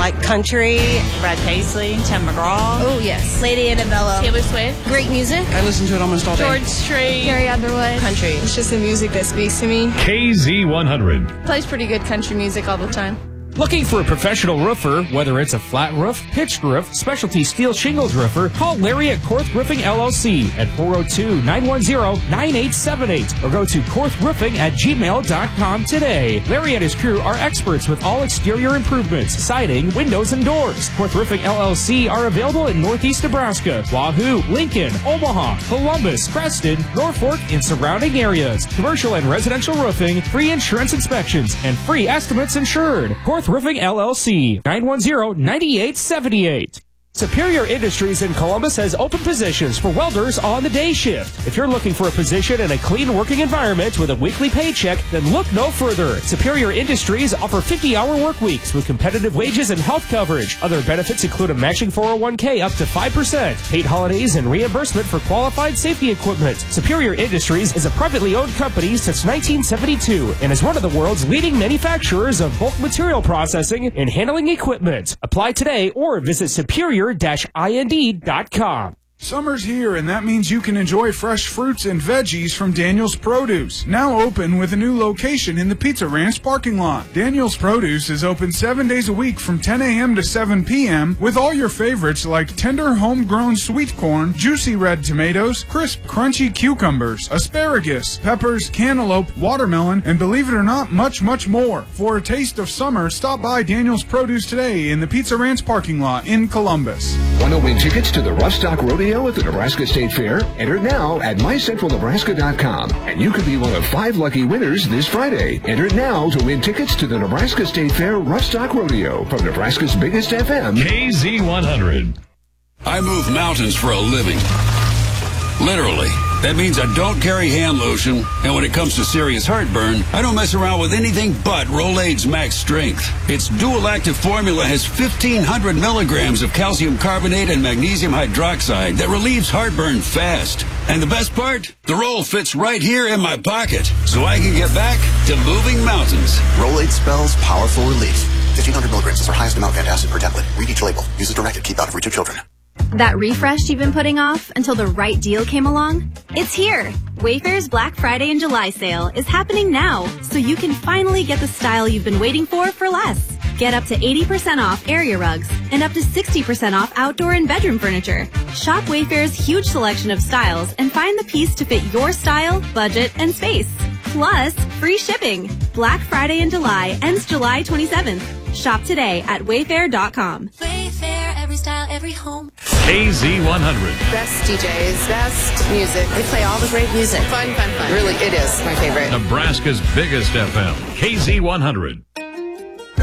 like country. Brad Paisley, Tim McGraw. Oh, yes. Lady Annabella. Taylor Swift. Great music. I listen to it almost all day. George Strait. Carrie Underwood. Country. It's just the music that speaks to me. KZ100. Plays pretty good country music all the time. Looking for a professional roofer, whether it's a flat roof, pitched roof, specialty steel shingles roofer, call Larry at Korth Roofing LLC at 402-910-9878 or go to korthroofing@gmail.com today. Larry and his crew are experts with all exterior improvements, siding, windows, and doors. Korth Roofing LLC are available in Northeast Nebraska, Wahoo, Lincoln, Omaha, Columbus, Preston, Norfolk, and surrounding areas. Commercial and residential roofing, free insurance inspections, and free estimates insured. Korth Roofing LLC, 910-9878. Superior Industries in Columbus has open positions for welders on the day shift. If you're looking for a position in a clean working environment with a weekly paycheck, then look no further. Superior Industries offer 50-hour work weeks with competitive wages and health coverage. Other benefits include a matching 401k up to 5%, paid holidays, and reimbursement for qualified safety equipment. Superior Industries is a privately owned company since 1972 and is one of the world's leading manufacturers of bulk material processing and handling equipment. Apply today or visit superior-ind.com. Summer's here, and that means you can enjoy fresh fruits and veggies from Daniel's Produce. Now open with a new location in the Pizza Ranch parking lot. Daniel's Produce is open 7 days a week from 10 a.m. to 7 p.m. with all your favorites like tender homegrown sweet corn, juicy red tomatoes, crisp crunchy cucumbers, asparagus, peppers, cantaloupe, watermelon, and believe it or not, much, much more. For a taste of summer, stop by Daniel's Produce today in the Pizza Ranch parking lot in Columbus. Want to win tickets to the Rough Stock Rodeo at the Nebraska State Fair? Enter now at mycentralnebraska.com, and you could be one of 5 lucky winners this Friday. Enter now to win tickets to the Nebraska State Fair Rough Stock Rodeo from Nebraska's biggest FM, KZ100. I move mountains for a living. Literally. That means I don't carry hand lotion, and when it comes to serious heartburn, I don't mess around with anything but Rolaids Max Strength. Its dual-active formula has 1,500 milligrams of calcium carbonate and magnesium hydroxide that relieves heartburn fast. And the best part? The roll fits right here in my pocket, so I can get back to moving mountains. Rolaids spells powerful relief. 1,500 milligrams is our highest amount of antacid per tablet. Read each label. Use as directed. Keep out of reach of children. That refresh you've been putting off until the right deal came along? It's here! Wayfair's Black Friday and July sale is happening now, so you can finally get the style you've been waiting for less. Get up to 80% off area rugs and up to 60% off outdoor and bedroom furniture. Shop Wayfair's huge selection of styles and find the piece to fit your style, budget, and space. Plus, free shipping. Black Friday in July ends July 27th. Shop today at wayfair.com. Wayfair, every style, every home. KZ100. Best DJs, best music. They play all the great music. Fun. Really, it is my favorite. Nebraska's biggest FM, KZ100.